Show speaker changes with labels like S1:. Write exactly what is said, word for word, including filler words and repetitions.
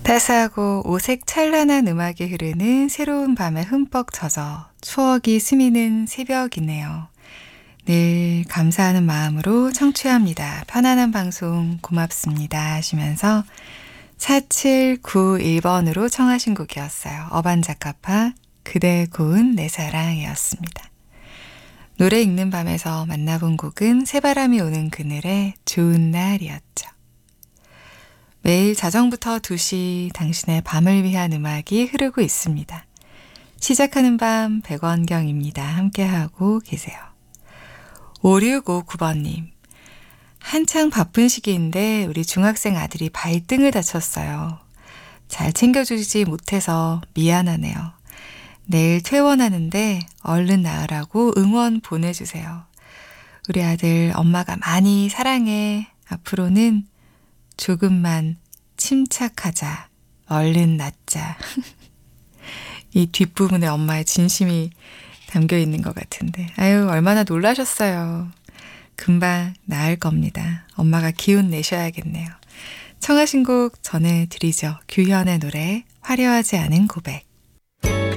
S1: 따스하고 오색 찬란한 음악이 흐르는 새로운 밤에 흠뻑 젖어 추억이 스미는 새벽이네요. 늘 감사하는 마음으로 청취합니다. 편안한 방송 고맙습니다 하시면서 사칠구일 번으로 청하신 곡이었어요. 어반자카파 그대 고운 내 사랑이었습니다. 노래 읽는 밤에서 만나본 곡은 새바람이 오는 그늘의 좋은 날이었죠. 매일 자정부터 두 시 당신의 밤을 위한 음악이 흐르고 있습니다. 시작하는 밤 백원경입니다. 함께하고 계세요. 오육오구 번님. 한창 바쁜 시기인데 우리 중학생 아들이 발등을 다쳤어요. 잘 챙겨주지 못해서 미안하네요. 내일 퇴원하는데 얼른 나으라고 응원 보내주세요. 우리 아들 엄마가 많이 사랑해. 앞으로는 조금만 침착하자. 얼른 낫자. 이 뒷부분에 엄마의 진심이 담겨 있는 것 같은데. 아유, 얼마나 놀라셨어요. 금방 나을 겁니다. 엄마가 기운 내셔야겠네요. 청하신 곡 전해드리죠. 규현의 노래 화려하지 않은 고백.